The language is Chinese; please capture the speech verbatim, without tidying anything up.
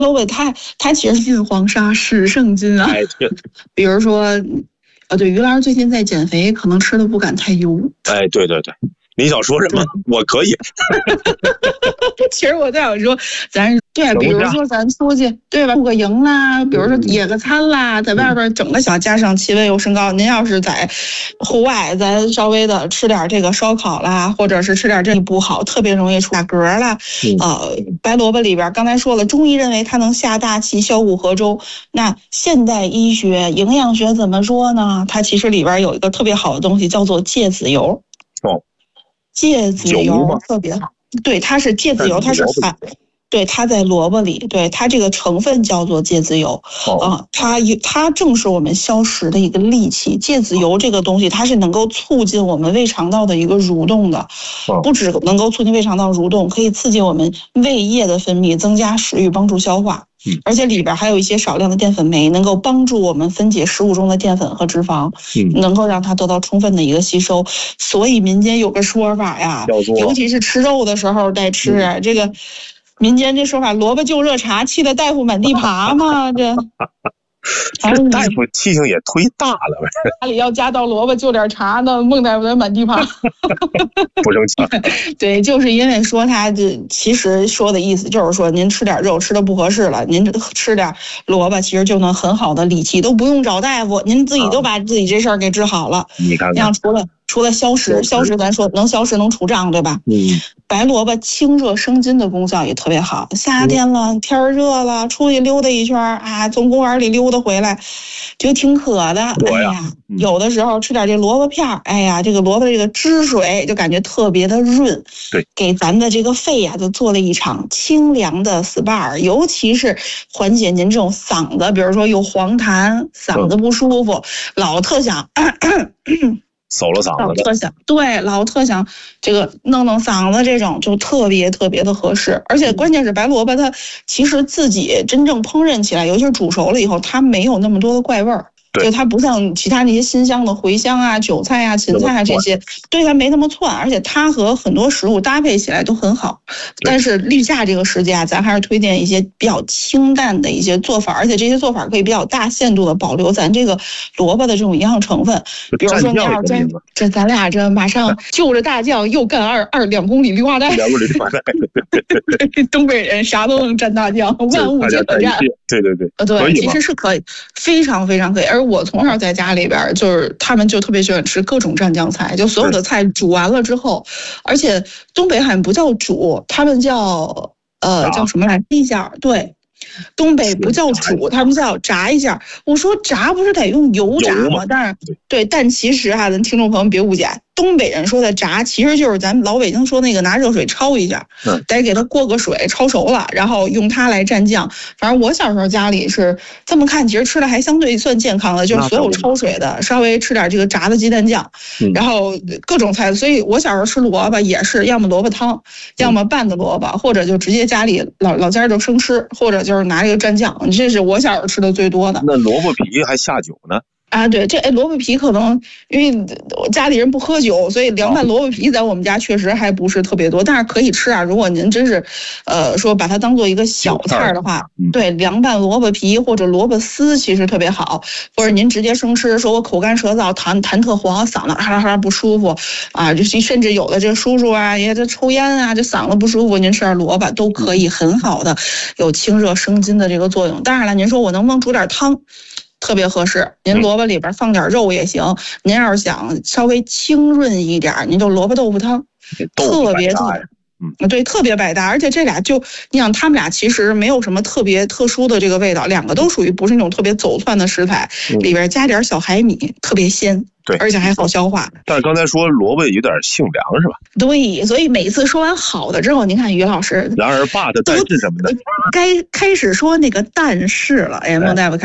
萝卜它它其实金黄沙始胜金啊。 哎，对， 比如说，呃，对，于老师最近在减肥，可能吃的不敢太油。 哎，对对对，你想说什么？我可以。 其实我在想说，咱对，比如说咱出去，对吧？露个营啦，比如说野个餐啦，在外边整个小，加上气温又升高，您要是在户外，咱稍微的吃点这个烧烤啦，或者是吃点这个不好，特别容易出打嗝啦。呃，白萝卜里边刚才说了，中医认为它能下大气、消谷和中。那现代医学、营养学怎么说呢？它其实里边有一个特别好的东西，叫做芥子油。 哦， 芥子油特别好。对，它是芥子油，它是反，对，它在萝卜里，对，它这个成分叫做芥子油，啊、呃，它它正是我们消食的一个利器。芥子油这个东西，它是能够促进我们胃肠道的一个蠕动的，不只能够促进胃肠道蠕动，可以刺激我们胃液的分泌，增加食欲，帮助消化。而且里边还有一些少量的淀粉酶，能够帮助我们分解食物中的淀粉和脂肪，能够让它得到充分的一个吸收。所以民间有个说法呀，尤其是吃肉的时候得吃、啊、这个。民间这说法，萝卜就热茶，气得大夫满地爬嘛，这。 这大夫气性也忒大了呗。 家里要加到萝卜就点茶呢，孟大夫得满地爬。 不生气。 对，就是因为说他这其实说的意思就是说，您吃点肉吃的不合适了，您吃点萝卜其实就能很好的理气，都不用找大夫，您自己都把自己这事儿给治好了。 你看看， 像除了除了消食，消食咱说能消食能除胀，对吧？ 嗯。 白萝卜清热生津的功效也特别好。夏天了，天儿热了，出去溜达一圈啊，从公园里溜达回来，就挺渴的。哎呀，有的时候吃点这萝卜片儿，哎呀，这个萝卜这个汁水就感觉特别的润， 对， 给咱的这个肺呀、啊、就做了一场清凉的 S P A， 尤其是缓解您这种嗓子，比如说有黄痰，嗓子不舒服，嗯、老特想。咳咳走了嗓子， 老特想对，老特想这个弄弄嗓子，这种就特别特别的合适。而且关键是白萝卜，它其实自己真正烹饪起来，尤其是煮熟了以后，它没有那么多的怪味儿。就它不像其他那些辛香的茴香啊、韭菜啊、芹菜啊这些，对它没那么窜，而且它和很多食物搭配起来都很好。但是例假这个时节啊，咱还是推荐一些比较清淡的一些做法，而且这些做法可以比较大限度的保留咱这个萝卜的这种营养成分。比如说你要这这咱俩这马上就着大酱又干二二两公里绿化带， 两公里绿化带， 东北人啥都能蘸大酱，万物皆可蘸。 对对对， 呃对，其实是可以，非常非常可以。而我从小在家里边，就是他们就特别喜欢吃各种蘸酱菜，就所有的菜煮完了之后，而且东北好像不叫煮，他们叫呃叫什么来一下，对。东北不叫煮，他们叫炸一下。我说炸不是得用油炸吗？但是对，但其实哈、啊，咱听众朋友们别误解，东北人说的炸其实就是咱们老北京说那个拿热水焯一下，得给它过个水焯熟了，然后用它来蘸酱。反正我小时候家里是这么看，其实吃的还相对算健康的，就是所有焯水的稍微吃点这个炸的鸡蛋酱，然后各种菜。所以我小时候吃萝卜也是要么萝卜汤，要么拌的萝卜，或者就直接家里老老家就生吃，或者就是拿这个蘸酱。这是我小时候吃的最多的。 那萝卜皮还下酒呢？ 啊，对，这萝卜皮可能因为我家里人不喝酒，所以凉拌萝卜皮在我们家确实还不是特别多，但是可以吃啊。如果您真是，呃，说把它当做一个小菜的话，对，凉拌萝卜皮或者萝卜丝其实特别好，或者您直接生吃，说我口干舌燥、痰痰特黄、嗓子哈啦哈啦不舒服啊，就甚至有的这叔叔啊，也这抽烟啊，这嗓子不舒服，您吃点萝卜都可以很好的有清热生津的这个作用。当然了，您说我能不能煮点汤？特别合适，您萝卜里边放点肉也行。您要是想稍微清润一点，您就萝卜豆腐汤，特别特别，嗯，对，特别百搭。而且这俩就，你想他们俩其实没有什么特别特殊的这个味道，两个都属于不是那种特别走窜的食材，里边加点小海米，特别鲜。 对， 而且还好消化。 但是刚才说萝卜有点性凉是吧？ 对，所以每次说完好的之后，您看于老师， 然而爸的但是什么呢？ 该开始说那个但是了。哎，孟大夫。